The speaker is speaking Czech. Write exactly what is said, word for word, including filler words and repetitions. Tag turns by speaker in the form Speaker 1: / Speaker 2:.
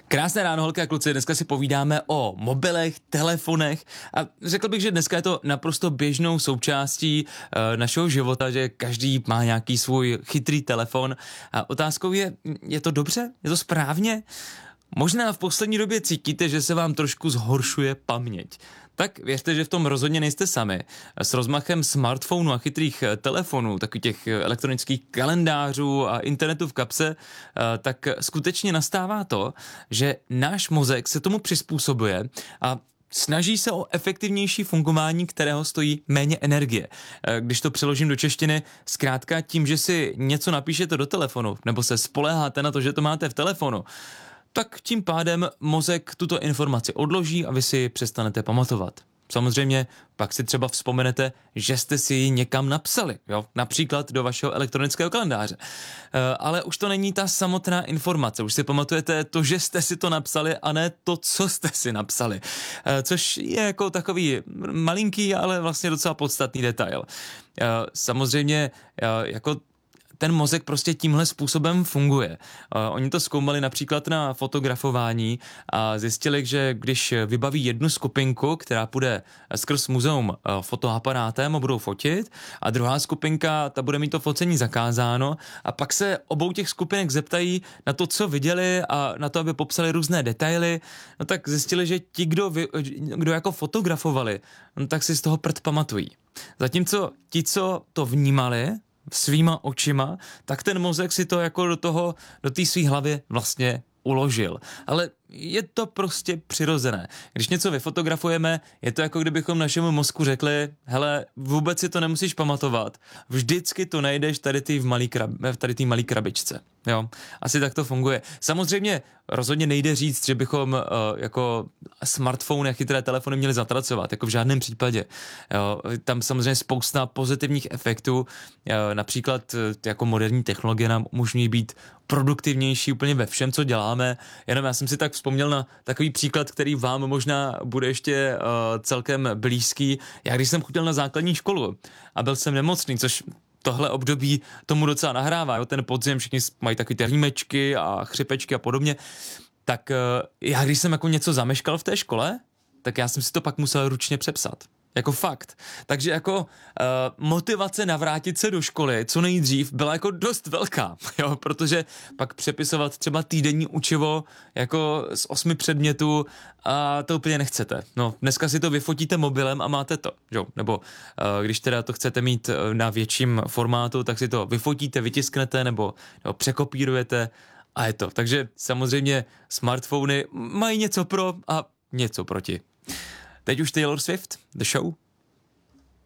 Speaker 1: Krásné ráno, holky a kluci, dneska si povídáme o mobilech, telefonech a řekl bych, že dneska je to naprosto běžnou součástí e, našeho života, že každý má nějaký svůj chytrý telefon a otázkou je, je to dobře? Je to správně? Možná v poslední době cítíte, že se vám trošku zhoršuje paměť. Tak věřte, že v tom rozhodně nejste sami. S rozmachem smartphonů a chytrých telefonů, takových těch elektronických kalendářů a internetu v kapse, tak skutečně nastává to, že náš mozek se tomu přizpůsobuje a snaží se o efektivnější fungování, kterého stojí méně energie. Když to přeložím do češtiny, zkrátka tím, že si něco napíšete do telefonu, nebo se spoléháte na to, že to máte v telefonu, tak tím pádem mozek tuto informaci odloží a vy si ji přestanete pamatovat. Samozřejmě pak si třeba vzpomenete, že jste si ji někam napsali, jo? Například do vašeho elektronického kalendáře. E, ale už to není ta samotná informace, už si pamatujete to, že jste si to napsali a ne to, co jste si napsali. E, což je jako takový malinký, ale vlastně docela podstatný detail. E, samozřejmě e, jako ten mozek prostě tímhle způsobem funguje. Uh, oni to zkoumali například na fotografování a zjistili, že když vybaví jednu skupinku, která půjde skrz muzeum uh, fotoaparátem a budou fotit, a druhá skupinka, ta bude mít to focení zakázáno, a pak se obou těch skupinek zeptají na to, co viděli a na to, aby popsali různé detaily, no tak zjistili, že ti, kdo, vy, kdo jako fotografovali, no tak si z toho prd pamatují. Zatímco ti, co to vnímali svýma očima, tak ten mozek si to jako do toho, do té svý hlavy vlastně uložil. Ale je to prostě přirozené. Když něco vyfotografujeme, je to jako kdybychom našemu mozku řekli, hele, vůbec si to nemusíš pamatovat, vždycky to najdeš tady ty v malý krab, tady ty malý krabičce. Jo, asi tak to funguje. Samozřejmě rozhodně nejde říct, že bychom uh, jako smartphony a chytré telefony měli zatracovat, jako v žádném případě. Jo, tam samozřejmě spousta pozitivních efektů, jo, například jako moderní technologie nám umožňují být produktivnější úplně ve všem, co děláme. Jenom já jsem si tak vzpomněl na takový příklad, který vám možná bude ještě uh, celkem blízký. Já když jsem chodil na základní školu a byl jsem nemocný, což tohle období tomu docela nahrává, jo? Ten podzim, všichni mají takový ty rýmečky a chřipečky a podobně, tak uh, já když jsem jako něco zameškal v té škole, tak já jsem si to pak musel ručně přepsat. Jako fakt. Takže jako uh, motivace navrátit se do školy co nejdřív byla jako dost velká, jo, protože pak přepisovat třeba týdenní učivo jako z osmi předmětů a to úplně nechcete. No, dneska si to vyfotíte mobilem a máte to, jo, nebo uh, když teda to chcete mít na větším formátu, tak si to vyfotíte, vytisknete nebo, nebo překopírujete a je to. Takže samozřejmě smartfony mají něco pro a něco proti. Teď už Taylor Swift, The Show.